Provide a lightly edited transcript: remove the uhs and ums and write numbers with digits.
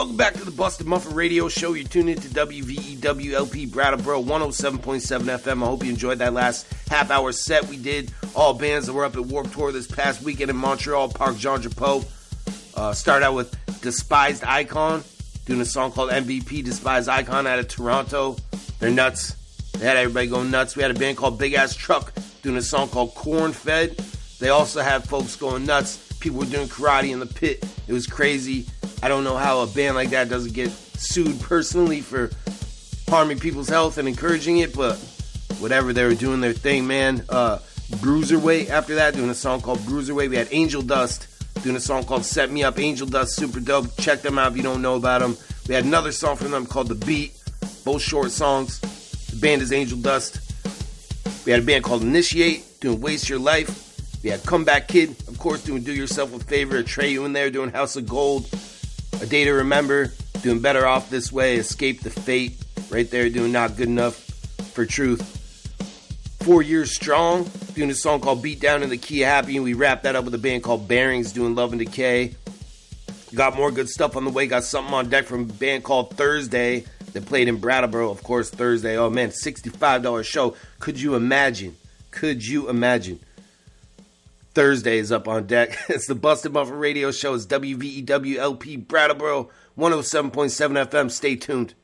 Welcome back to the Busted Muffin Radio Show. You're tuned into WVEWLP Brattleboro 107.7 FM. I hope you enjoyed that last half-hour set we did. All bands that were up at Warped Tour this past weekend in Montreal, Parc Jean-Drapeau. Started out with Despised Icon, doing a song called MVP, Despised Icon, out of Toronto. They're nuts. They had everybody going nuts. We had a band called Big Ass Truck doing a song called Corn Fed. They also had folks going nuts. People were doing karate in the pit. It was crazy. I don't know how a band like that doesn't get sued personally for harming people's health and encouraging it, but whatever, they were doing their thing, man. Bruiserweight after that, doing a song called Bruiserweight. We had Angel Dust doing a song called Set Me Up. Angel Dust, super dope. Check them out if you don't know about them. We had another song from them called The Beat. Both short songs. The band is Angel Dust. We had a band called Initiate doing Waste Your Life. We had Comeback Kid, of course, doing Do Yourself a Favor. Atreyu in there doing House of Gold. A Day to Remember, doing Better Off This Way. Escape the Fate, right there doing Not Good Enough for Truth. 4 Years Strong, doing a song called Beat Down in the Key of Happy, and we wrapped that up with a band called Bearings, doing Love and Decay. Got more good stuff on the way. Got something on deck from a band called Thursday that played in Brattleboro, of course, Thursday. Oh man, $65 show. Could you imagine? Could you imagine? Thursday is up on deck. It's the Busted Muffin Radio Show. It's WVEWLP Brattleboro 107.7 FM. Stay tuned.